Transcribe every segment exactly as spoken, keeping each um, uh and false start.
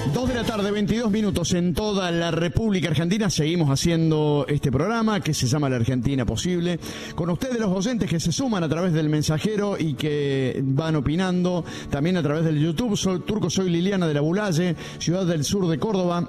dos de la tarde, veintidós minutos en toda la República Argentina. Seguimos haciendo este programa que se llama La Argentina Posible. Con ustedes los docentes que se suman a través del mensajero y que van opinando. También a través del YouTube. Soy Turco, soy Liliana de la Bulalle, ciudad del sur de Córdoba.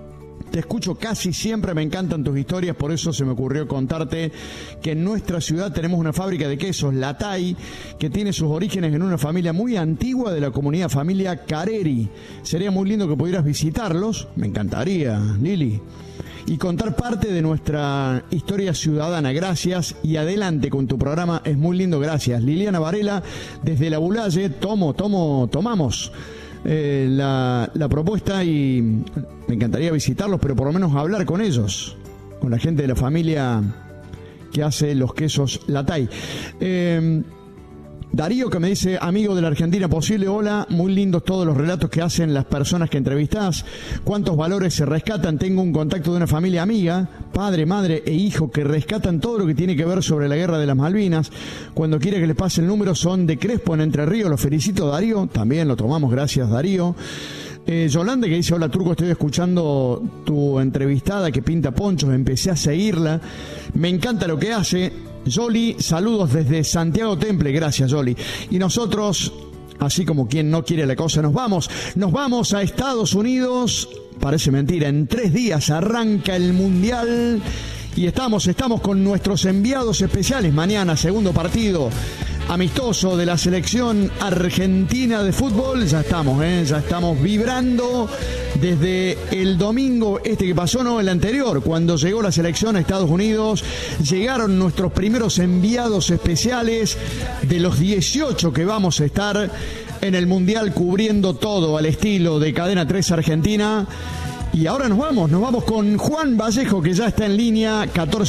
Te escucho casi siempre, me encantan tus historias, por eso se me ocurrió contarte que en nuestra ciudad tenemos una fábrica de quesos, Latay, que tiene sus orígenes en una familia muy antigua de la comunidad, familia Careri. Sería muy lindo que pudieras visitarlos, me encantaría, Lili, y contar parte de nuestra historia ciudadana. Gracias y adelante con tu programa, es muy lindo, gracias. Liliana Varela, desde la Bulalle, tomo, tomo, tomamos. Eh, la, la propuesta y me encantaría visitarlos, pero por lo menos hablar con ellos, con la gente de la familia que hace los quesos Latay. Eh, Darío, que me dice, amigo de la Argentina Posible, hola, muy lindos todos los relatos que hacen las personas que entrevistás, cuántos valores se rescatan. Tengo un contacto de una familia amiga, padre, madre e hijo, que rescatan todo lo que tiene que ver sobre la guerra de las Malvinas. Cuando quiera que les pase el número, son de Crespo, en Entre Ríos. Lo felicito, Darío, también lo tomamos, gracias, Darío. Eh, Yolanda, que dice, hola Turco, estoy escuchando tu entrevistada que pinta ponchos, empecé a seguirla, me encanta lo que hace. Yoli, saludos desde Santiago Temple, gracias Yoli. Y nosotros, así como quien no quiere la cosa, nos vamos, nos vamos a Estados Unidos, parece mentira, en tres días arranca el Mundial y estamos, estamos con nuestros enviados especiales. Mañana, segundo partido amistoso de la selección argentina de fútbol. Ya estamos, ¿eh? ya estamos vibrando desde el domingo este que pasó, no, el anterior, cuando llegó la selección a Estados Unidos. Llegaron nuestros primeros enviados especiales de los dieciocho que vamos a estar en el Mundial cubriendo todo al estilo de Cadena tres Argentina. Y ahora nos vamos, nos vamos con Juan Vallejo, que ya está en línea, catorce